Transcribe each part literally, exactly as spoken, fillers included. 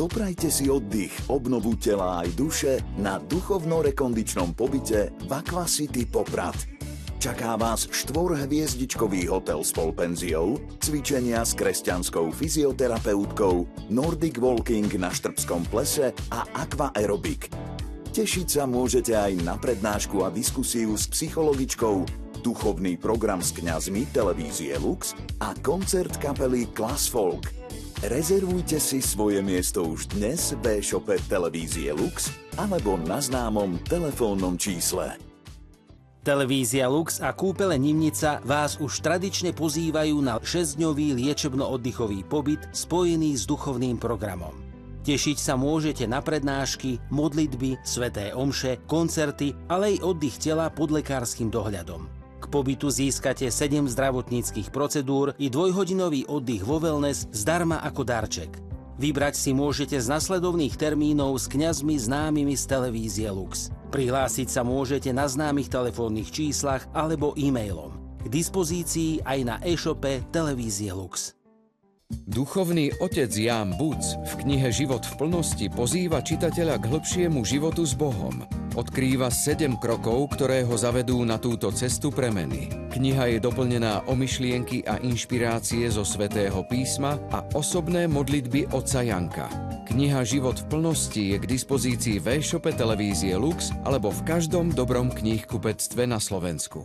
Doprajte si oddych, obnovu tela aj duše na duchovno-rekondičnom pobyte v Aquacity Poprad. Čaká vás štvorhviezdičkový hotel s polpenziou, cvičenia s kresťanskou fyzioterapeutkou, Nordic Walking na Štrbskom plese a Aqua Aerobic. Tešiť sa môžete aj na prednášku a diskusiu s psychologičkou, duchovný program s kňazmi televízie Lux a koncert kapely Class Folk. Rezervujte si svoje miesto už dnes v e-shope televízie Lux alebo na známom telefónnom čísle. Televízia Lux a kúpele Nimnica vás už tradične pozývajú na šesťdňový liečebno-oddychový pobyt spojený s duchovným programom. Tešiť sa môžete na prednášky, modlitby, sväté omše, koncerty, ale aj oddych tela pod lekárskym dohľadom. K pobytu získate sedem zdravotníckych procedúr i dvojhodinový oddych vo wellness zdarma ako darček. Vybrať si môžete z nasledovných termínov s kňazmi známymi z televízie Lux. Prihlásiť sa môžete na známych telefónnych číslach alebo e-mailom. K dispozícii aj na e-shope televízie Lux. Duchovný otec Ján Buc v knihe Život v plnosti pozýva čitateľa k hĺbšiemu životu s Bohom. Odkrýva sedem krokov, ktoré ho zavedú na túto cestu premeny. Kniha je doplnená o myšlienky a inšpirácie zo Svätého písma a osobné modlitby otca Janka. Kniha Život v plnosti je k dispozícii v e-shope televízie Lux alebo v každom dobrom knihkupectve na Slovensku.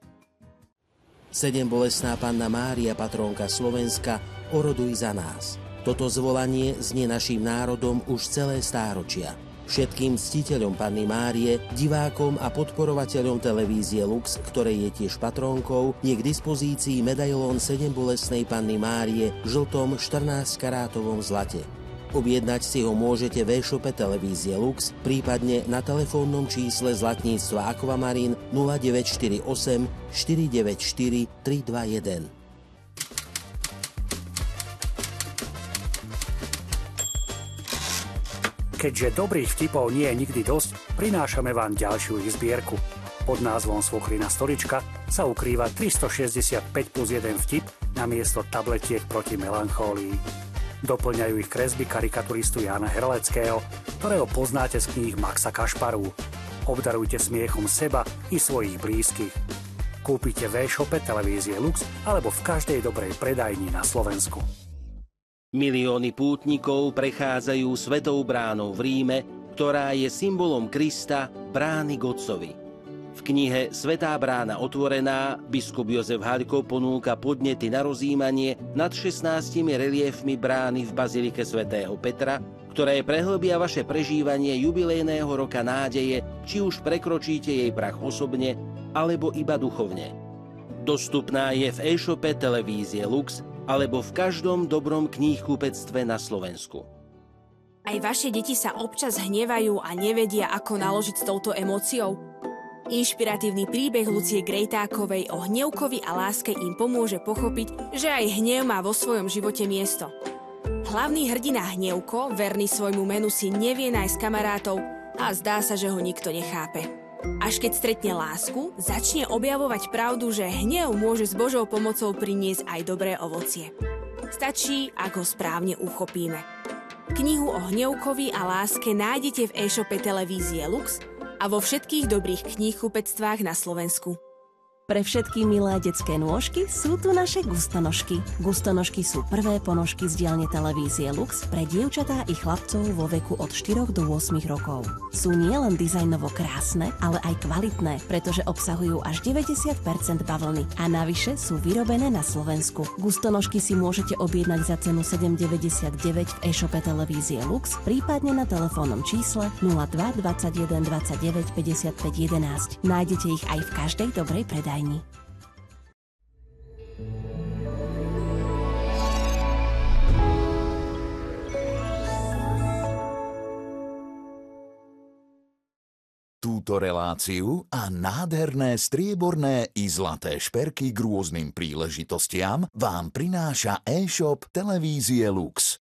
Sedembolestná Panna Mária, patrónka Slovenska, oroduj za nás. Toto zvolanie znie naším národom už celé stáročia. Všetkým ctiteľom Panny Márie, divákom a podporovateľom televízie Lux, ktorej je tiež patrónkou, je k dispozícii medailón Sedembolestnej Panny Márie v žltom štrnásťkarátovom zlate. Objednať si ho môžete v e-shope televízie Lux, prípadne na telefónnom čísle zlatníctva Aquamarin nula deväť štyri osem štyri deväť štyri tri dva jeden. Keďže dobrých vtipov nie je nikdy dosť, prinášame vám ďalšiu ich zbierku. Pod názvom Svokrina stolička sa ukrýva tristošesťdesiatpäť plus jeden vtip namiesto tabletiek proti melanchólii. Doplňajú ich kresby karikaturistu Jána Herleckého, ktorého poznáte z kníh Maxa Kašparu. Obdarujte smiechom seba i svojich blízkych. Kúpite v e-shope televízie Lux alebo v každej dobrej predajni na Slovensku. Milióny pútnikov prechádzajú Svetou bránou v Ríme, ktorá je symbolom Krista, brány k Otcovi. V knihe Svätá brána otvorená biskup Jozef Haľko ponúka podnety na rozjímanie nad šestnástimi reliéfmi brány v bazilike svätého Petra, ktoré prehlbia vaše prežívanie jubilejného roka nádeje, či už prekročíte jej prach osobne, alebo iba duchovne. Dostupná je v e-shope televízie Lux alebo v každom dobrom knihkupectve na Slovensku. Aj vaše deti sa občas hnevajú a nevedia, ako naložiť s touto emóciou? Inšpiratívny príbeh Lucie Grejtákovej o hnevkovi a láske im pomôže pochopiť, že aj hnev má vo svojom živote miesto. Hlavný hrdina Hnevko, verný svojmu menu, si nevie nájsť kamarátov a zdá sa, že ho nikto nechápe. Až keď stretne lásku, začne objavovať pravdu, že hnev môže s Božou pomocou priniesť aj dobré ovocie. Stačí, ak ho správne uchopíme. Knihu o Hnevkovi a láske nájdete v e-shope televízie Lux a vo všetkých dobrých knihkupectvách na Slovensku. Pre všetky milé detské nôžky sú tu naše gustonožky. Gustonožky sú prvé ponožky z dielne televízie Lux pre dievčatá i chlapcov vo veku od štyroch do ôsmich rokov. Sú nielen dizajnovo krásne, ale aj kvalitné, pretože obsahujú až deväťdesiat percent bavlny a navyše sú vyrobené na Slovensku. Gustonožky si môžete objednať za cenu sedem deväťdesiatdeväť v e-shope televízie Lux, prípadne na telefónnom čísle nula dva dvadsaťjeden dvadsaťdeväť päťdesiatpäť jedenásť. Nájdete ich aj v každej dobrej predajni. Túto reláciu a nádherné strieborné i zlaté šperky k rôznym príležitostiam vám prináša e-shop televízie Lux.